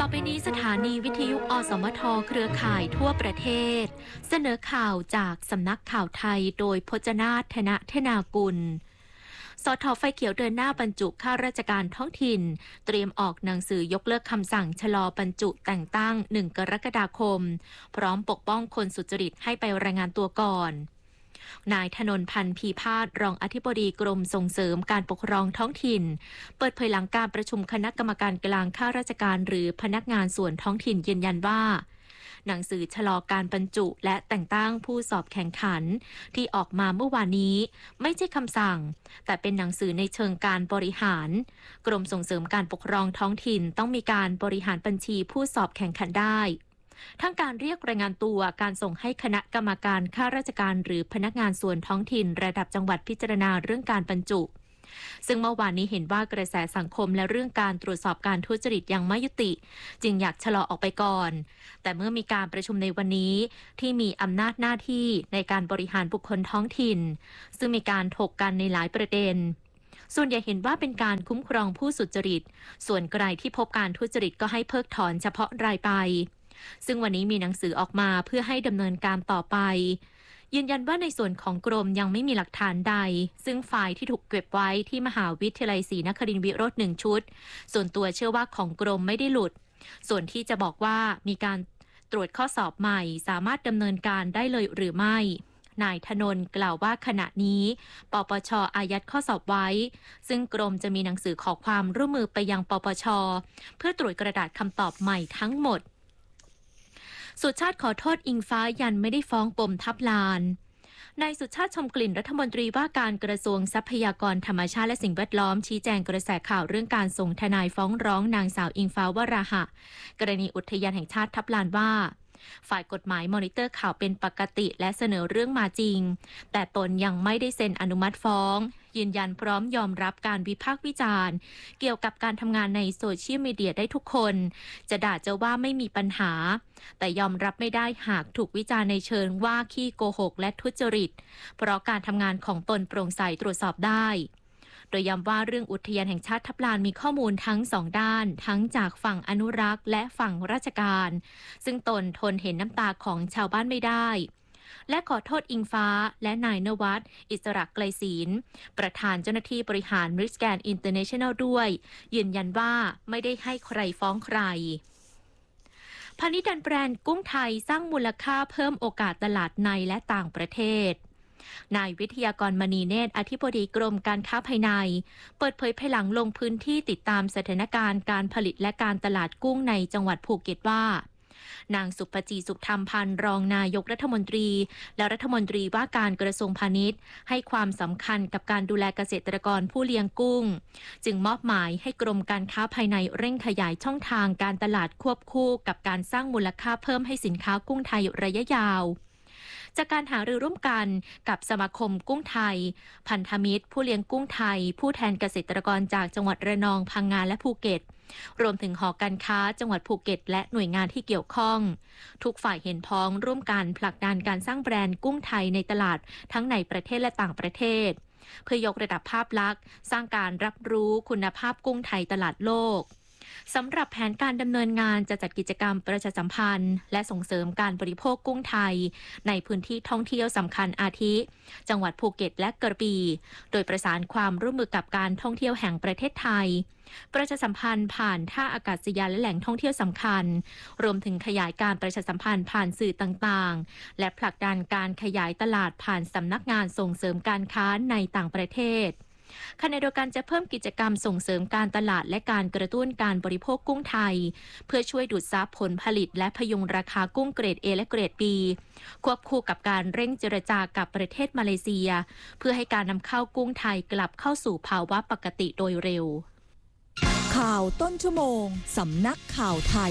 ต่อไปนี้สถานีวิทยุอสมทเครือข่ายทั่วประเทศเสนอข่าวจากสำนักข่าวไทยโดยพจนาถ ธนเทนากุลสท.ไฟเขียวเดินหน้าบรรจุข้าราชการท้องถิ่นเตรียมออกหนังสือยกเลิกคำสั่งชะลอบรรจุแต่งตั้ง1 กรกฎาคมพร้อมปกป้องคนสุจริตให้ไปรายงานตัวก่อนนายธนนท์ พันธ์พีพาสรองอธิบดีกรมส่งเสริมการปกครองท้องถิ่นเปิดเผยหลังการประชุมคณะกรรมการกลางข้าราชการหรือพนักงานส่วนท้องถิ่นยืนยันว่าหนังสือชะลอการบรรจุและแต่งตั้งผู้สอบแข่งขันที่ออกมาเมื่อวานนี้ไม่ใช่คำสั่งแต่เป็นหนังสือในเชิงการบริหารกรมส่งเสริมการปกครองท้องถิ่นต้องมีการบริหารบัญชีผู้สอบแข่งขันได้ทั้งการเรียกรายงานตัวการส่งให้คณะกรรมการข้าราชการหรือพนักงานส่วนท้องถิ่นระดับจังหวัดพิจารณาเรื่องการบรรจุซึ่งเมื่อวานนี้เห็นว่ากระแสสังคมและเรื่องการตรวจสอบการทุจริตยังไม่ยุติจึงอยากชะลอออกไปก่อนแต่เมื่อมีการประชุมในวันนี้ที่มีอำนาจหน้าที่ในการบริหารบุคคลท้องถิ่นซึ่งมีการถกกันในหลายประเด็นส่วนใหญ่เห็นว่าเป็นการคุ้มครองผู้สุจริตส่วนใครที่พบการทุจริตก็ให้เพิกถอนเฉพาะรายไปซึ่งวันนี้มีหนังสือออกมาเพื่อให้ดำเนินการต่อไปยืนยันว่าในส่วนของกรมยังไม่มีหลักฐานใดซึ่งไฟล์ที่ถูกเก็บไว้ที่มหาวิทยาลัยศรีนครินทร์วิโรจน์1 ชุดส่วนตัวเชื่อว่าของกรมไม่ได้หลุดส่วนที่จะบอกว่ามีการตรวจข้อสอบใหม่สามารถดำเนินการได้เลยหรือไม่นายธนนท์กล่าวว่าขณะนี้ปปช.อายัดข้อสอบไว้ซึ่งกรมจะมีหนังสือขอความร่วมมือไปยังปปช.เพื่อตรวจกระดาษคำตอบใหม่ทั้งหมดสุชาติขอโทษอิงฟ้ายันไม่ได้ฟ้องปมทับลานนายสุชาติชมกลิ่นรัฐมนตรีว่าการกระทรวงทรัพยากรธรรมชาติและสิ่งแวดล้อมชี้แจงกระแสข่าวเรื่องการส่งทนายฟ้องร้องนางสาวอิงฟ้าวราหะกรณีอุทยานแห่งชาติทับลานว่าฝ่ายกฎหมายมอนิเตอร์ข่าวเป็นปกติและเสนอเรื่องมาจริงแต่ตนยังไม่ได้เซ็นอนุมัติฟ้องยืนยันพร้อมยอมรับการวิพากษ์วิจารณ์เกี่ยวกับการทำงานในโซเชียลมีเดียได้ทุกคนจะด่าจะว่าไม่มีปัญหาแต่ยอมรับไม่ได้หากถูกวิจารณ์ในเชิงว่าขี้โกหกและทุจริตเพราะการทำงานของตนโปร่งใสตรวจสอบได้โดยย้ำว่าเรื่องอุทยานแห่งชาติทับลานมีข้อมูลทั้ง2 ด้านทั้งจากฝั่งอนุรักษ์และฝั่งราชการซึ่งตนทนเห็นน้ำตาของชาวบ้านไม่ได้และขอโทษอิงฟ้าและนายนวัฒน์อิสระไกลศีลประธานเจ้าหน้าที่บริหารมิสแกรนด์อินเตอร์เนชั่นแนลด้วยยืนยันว่าไม่ได้ให้ใครฟ้องใครพาณิชย์แบรนด์กุ้งไทยสร้างมูลค่าเพิ่มโอกาสตลาดในและต่างประเทศนายวิทยากรมณีเนตรอธิบดีกรมการค้าภายในเปิดเผยภายหลังลงพื้นที่ติดตามสถานการณ์การผลิตและการตลาดกุ้งในจังหวัดภูเก็ตว่านางสุภจีสุขธรรมพันธ์รองนายกรัฐมนตรีและรัฐมนตรีว่าการกระทรวงพาณิชย์ให้ความสำคัญกับการดูแลเกษตรกรผู้เลี้ยงกุ้งจึงมอบหมายให้กรมการค้าภายในเร่งขยายช่องทางการตลาดควบคู่กับการสร้างมูลค่าเพิ่มให้สินค้ากุ้งไทยระยะยาวจากการหารือร่วมกันกับสมาคมกุ้งไทยพันธมิตรผู้เลี้ยงกุ้งไทยผู้แทนเกษตรกรจากจังหวัดระนองพังงาและภูเก็ตรวมถึงหอการค้าจังหวัดภูเก็ตและหน่วยงานที่เกี่ยวข้องทุกฝ่ายเห็นพ้องร่วมกันผลักดันการสร้างแบรนด์กุ้งไทยในตลาดทั้งในประเทศและต่างประเทศเพื่อยกระดับภาพลักษณ์สร้างการรับรู้คุณภาพกุ้งไทยตลาดโลกสำหรับแผนการดำเนินงานจะจัดกิจกรรมประชาสัมพันธ์และส่งเสริมการบริโภคกุ้งไทยในพื้นที่ท่องเที่ยวสำคัญอาทิจังหวัดภูเก็ตและกระบี่โดยประสานความร่วมมือกับการท่องเที่ยวแห่งประเทศไทยประชาสัมพันธ์ผ่านท่าอากาศยานและแหล่งท่องเที่ยวสำคัญรวมถึงขยายการประชาสัมพันธ์ผ่านสื่อต่างๆและผลักดันการขยายตลาดผ่านสำนักงานส่งเสริมการค้าในต่างประเทศขณะเดียวกันจะเพิ่มกิจกรรมส่งเสริมการตลาดและการกระตุ้นการบริโภคกุ้งไทยเพื่อช่วยดูดซับผลผลิตและพยุงราคากุ้งเกรด A และเกรด B ควบคู่กับการเร่งเจรจากับประเทศมาเลเซียเพื่อให้การนำเข้ากุ้งไทยกลับเข้าสู่ภาวะปกติโดยเร็วข่าวต้นชั่วโมงสำนักข่าวไทย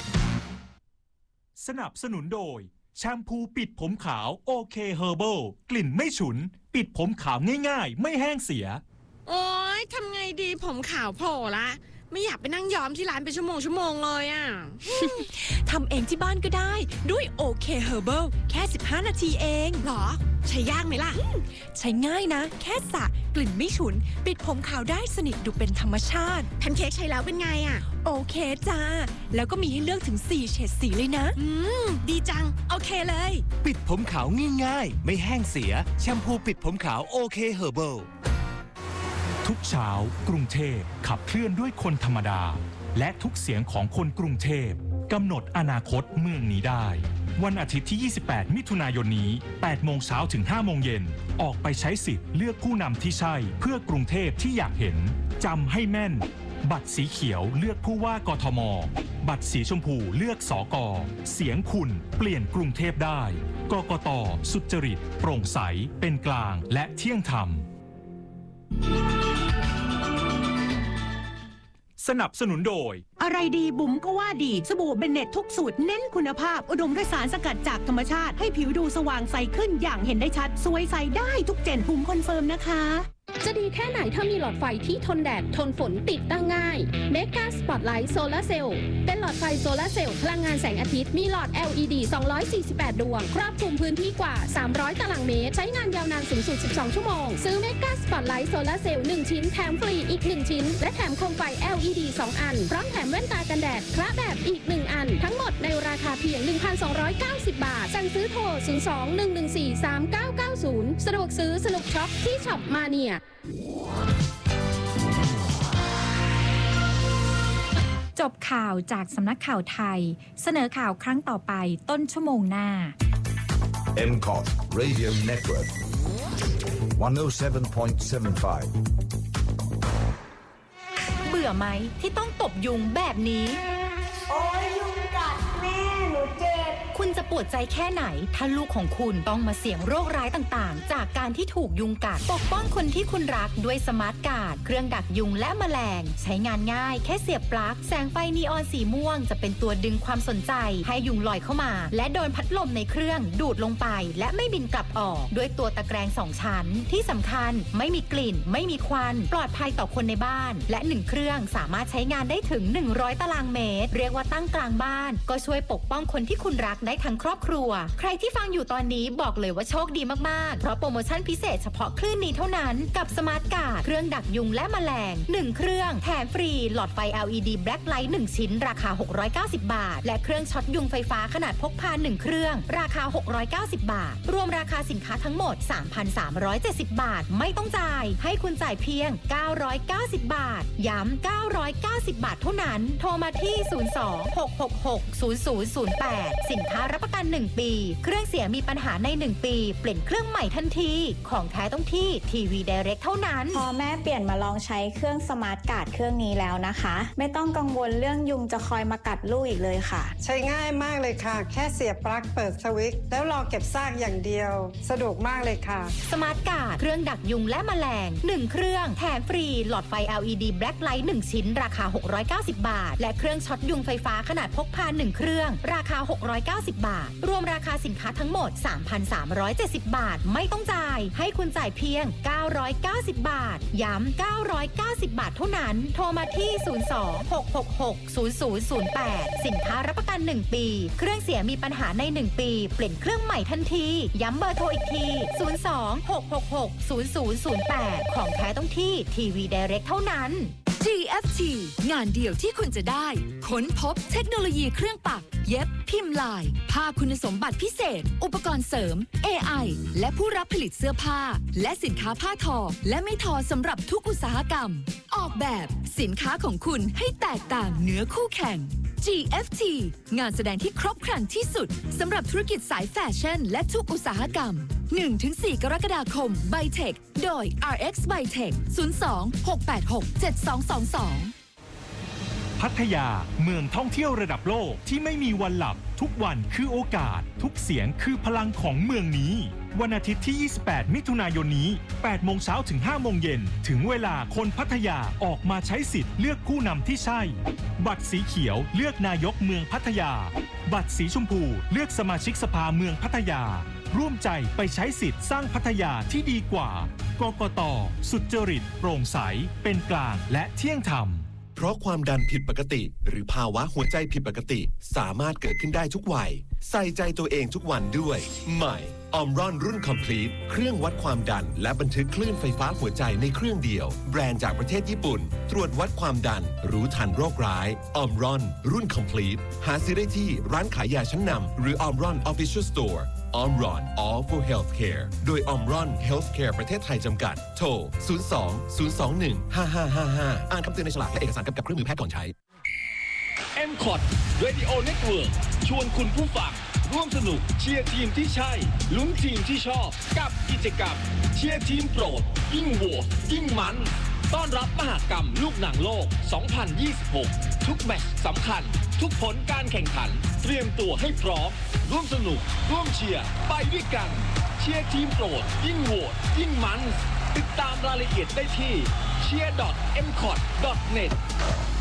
สนับสนุนโดยแชมพูปิดผมขาวโอเคเฮอร์เบิลกลิ่นไม่ฉุนปิดผมขาวง่ายๆไม่แห้งเสียโอ๊ยทำไงดีผมขาวโผล่ละไม่อยากไปนั่งย้อมที่ร้านเป็นชั่วโมงเลยอ่ะทำเองที่บ้านก็ได้ด้วยโอเคเฮอร์เบิลแค่15 นาทีเองหรอ ใช้ยากไหมล่ะใช้ง่ายนะ แค่สระกลิ่นไม่ฉุน ปิดผมขาวได้สนิทดูเป็นธรรมชาติแพนเค้กใช้แล้วเป็นไงอ่ะโอเคจ้า แล้วก็มีให้เลือกถึง4เฉดสีเลยนะดีจังโอเคเลยปิดผมขาวง่ายๆ ไม่แห้งเสีย แชมพูปิดผมขาวโอเคเฮอร์เบิลทุกเช้ากรุงเทพขับเคลื่อนด้วยคนธรรมดา และทุกเสียงของคนกรุงเทพกำหนดอนาคตเมืองนี้ได้ วันอาทิตย์ที่ 28 มิถุนายนนี้ 8 โมงเช้าถึง 5 โมงเย็น ออกไปใช้สิทธิ์เลือกผู้นำที่ใช่เพื่อกรุงเทพที่อยากเห็น จำให้แม่น บัตรสีเขียวเลือกผู้ว่ากทม บัตรสีชมพูเลือกสก.เสียงคุณเปลี่ยนกรุงเทพได้ กกต.สุจริต โปร่งใส เป็นกลาง และเที่ยงธรรม สนับสนุนโดยอะไรดีบุ๋มก็ว่าดีสบู่เบนเน็ตทุกสูตรเน้นคุณภาพอุดมด้วยสารสกัดจากธรรมชาติให้ผิวดูสว่างใสขึ้นอย่างเห็นได้ชัดสวยใสได้ทุกเจนบุ๋มคอนเฟิร์มนะคะจะดีแค่ไหนถ้ามีหลอดไฟที่ทนแดดทนฝนติดตั้งง่าย Mega Spotlight Solar Cell เป็นหลอดไฟโซลาร์เซลล์พลังงานแสงอาทิตย์มีหลอด LED 248 ดวงครอบคลุมพื้นที่กว่า 300 ตารางเมตร ใช้งานยาวนานสูงสุด 12 ชั่วโมง ซื้อ Mega Spotlight Solar Cell 1 ชิ้นแถมฟรีอีก 1 ชิ้น และแถมโคมไฟ LED 2 อัน พร้อมแถมแว่นตากันแดดพระแบบอีก 1 อัน ทั้งหมดในราคาเพียง 1,290 บาท สั่งซื้อโทร 02-114-3990 สะดวกซื้อสนุกช็อปที่ช็อปมาเนียจบข่าวจากสำนักข่าวไทยเสนอข่าวครั้งต่อไปต้นชั่วโมงหน้า MCOT Radio Network 107.75 เบื่อไหมที่ต้องตบยุงแบบนี้โอ้ยยุงกัดแม่หนูเจ็บคุณจะปวดใจแค่ไหนถ้าลูกของคุณต้องมาเสี่ยงโรคร้ายต่างๆจากการที่ถูกยุงกัดปกป้องคนที่คุณรักด้วยสมาร์ทการ์ดเครื่องดักยุงและแมลงใช้งานง่ายแค่เสียบปลั๊กแสงไฟนีออนสีม่วงจะเป็นตัวดึงความสนใจให้ยุงลอยเข้ามาและโดนพัดลมในเครื่องดูดลงไปและไม่บินกลับออกด้วยตัวตะแกรง2 ชั้นที่สำคัญไม่มีกลิ่นไม่มีควันปลอดภัยต่อคนในบ้านและ1เครื่องสามารถใช้งานได้ถึง100 ตารางเมตรเรียกว่าตั้งกลางบ้านก็ช่วยปกป้องคนที่คุณรักได้ทั้งครอบครัวใครที่ฟังอยู่ตอนนี้บอกเลยว่าโชคดีมากๆเพราะโปรโมชั่นพิเศษเฉพาะคลื่นนี้เท่านั้นกับสมาร์ทการ์ดเครื่องดักยุงและแมลง1เครื่องแถมฟรีหลอดไฟ LED Black Light 1 ชิ้นราคา690 บาทและเครื่องช็อตยุงไฟฟ้าขนาดพกพา1เครื่องราคา690 บาทรวมราคาสินค้าทั้งหมด 3,370 บาทไม่ต้องจ่ายให้คุณจ่ายเพียง990 บาทย้ำ990 บาทเท่านั้นโทรมาที่02-666-0008สินค้ารับประกัน1 ปีเครื่องเสียมีปัญหาใน1 ปีเปลี่ยนเครื่องใหม่ทันทีของแท้ต้องที่ทีวี Direct เท่านั้นพอแม่เปลี่ยนมาลองใช้เครื่องสมาร์ทการ์ดเครื่องนี้แล้วนะคะไม่ต้องกังวลเรื่องยุงจะคอยมากัดลูกอีกเลยค่ะใช้ง่ายมากเลยค่ะแค่เสียบปลั๊กเปิดสวิตช์แล้วรอเก็บซากอย่างเดียวสะดวกมากเลยค่ะสมาร์ทการ์ดเครื่องดักยุงและแมลง1เครื่องแถมฟรีหลอดไฟ LED Black Light 1 ชิ้นราคา690 บาทและเครื่องช็อตยุงไฟฟ้าขนาดพกพา1เครื่องราคา690 บาทรวมราคาสินค้าทั้งหมด 3,370 บาทไม่ต้องจ่ายให้คุณจ่ายเพียง990 บาทย้ำ990 บาทเท่านั้นโทรมาที่02-666-0008สินค้ารับประกัน1 ปีเครื่องเสียมีปัญหาใน1 ปีเปลี่ยนเครื่องใหม่ทันทีย้ำเบอร์โทรอีกที02-666-0008ของแท้ต้องที่ทีวี Direct เท่านั้น GFT งานเดียวที่คุณจะได้ค้นพบเทคโนโลยีเครื่องปักเย็บพิมพ์ลายภาพคุณสมบัติพิเศษอุปกรณ์เสริม AI และผู้รับผลิตเสื้อผ้าและสินค้าผ้าทอและไม่ทอสำหรับทุกอุตสาหกรรมออกแบบสินค้าของคุณให้แตกต่างเหนือคู่แข่ง GFT งานแสดงที่ครบครันที่สุดสำหรับธุรกิจสายแฟชั่นและทุกอุตสาหกรรม 1-4 กรกฎาคม Bytech โดย RX Bytech 02-686-7222 พัทยาเมืองท่องเที่ยวระดับโลกที่ไม่มีวันหลับทุกวันคือโอกาสทุกเสียงคือพลังของเมืองนี้วันอาทิตย์ที่28มิถุนายนนี้8โมงเช้าถึง5โมงเย็นถึงเวลาคนพัทยาออกมาใช้สิทธิ์เลือกผู้นำที่ใช่บัตรสีเขียวเลือกนายกเมืองพัทยาบัตรสีชมพูเลือกสมาชิกสภาเมืองพัทยาร่วมใจไปใช้สิทธิ์สร้างพัทยาที่ดีกว่ากกต.สุจริตโปร่งใสเป็นกลางและเที่ยงธรรมเพราะความดันผิดปกติหรือภาวะหัวใจผิดปกติสามารถเกิดขึ้นได้ทุกวัยใส่ใจตัวเองทุกวันด้วยใหม่ออมรอนรุ่น Complete เครื่องวัดความดันและบันทึกคลื่นไฟฟ้าหัวใจในเครื่องเดียวแบรนด์จากประเทศญี่ปุ่นตรวจวัดความดันรู้ทันโรคร้ายออมรอนรุ่น Complete หาซื้อได้ที่ร้านขายยาชั้นนำหรือออมรอน Official Store ออมรอน All for Healthcare โดยออมรอน Healthcare ประเทศไทยจำกัดโทร 02-021-5555 อ่านคำเตือนในฉลากและเอกสารกำกับเครื่องมือแพทย์ก่อนใช้ MCOT Radio Network ชวนคุณผู้ฟังร่วมสนุกเชียร์ทีมที่ใช่ลุ้นทีมที่ชอบกับกิจกรรมเชียร์ทีมโปรดยิ่งโหวตยิ่งมันต้อนรับมหกรรมลูกหนังโลก 2026 ทุกแมตช์สำคัญทุกผลการแข่งขันเตรียมตัวให้พร้อมร่วมสนุกร่วมเชียร์ไปด้วยกันเชียร์ทีมโปรดยิ่งโหวตยิ่งมันติดตามรายละเอียดได้ที่cheer.mcot.net